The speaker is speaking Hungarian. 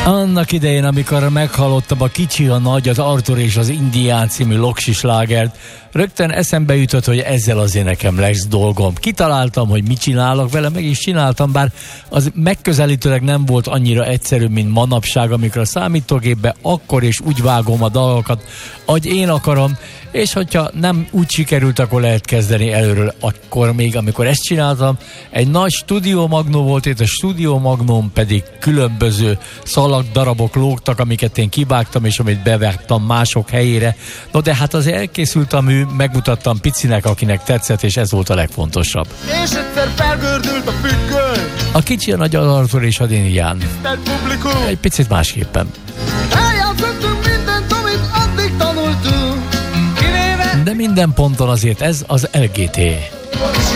Annak idején, amikor meghallottam a Kicsi a nagy, az Arthur és az Indián című loksi slágert, rögtön eszembe jutott, hogy ezzel azért nekem lesz dolgom. Kitaláltam, hogy mit csinálok vele, meg is csináltam, bár az megközelítőleg nem volt annyira egyszerű, mint manapság, amikor a számítógépbe akkor és úgy vágom a dalokat, ahogy én akarom, és hogyha nem úgy sikerült, akkor lehet kezdeni előről. Akkor még, amikor ezt csináltam, egy nagy Studio Magnum volt, itt a Studio Magnum pedig különböző szalagdarabok lógtak, amiket én kivágtam, és amit bevettem mások helyére. No de hát az elkészült a mű, megmutattam Picinek, akinek tetszett, és ez volt a legfontosabb. És egyszer felgördült a függöny. A Kicsi, a nagy, az Arthur és az Indián. Egy picit másképpen. Eljátszottunk mindent, amit addig tanultunk. De minden ponton azért ez az LGT.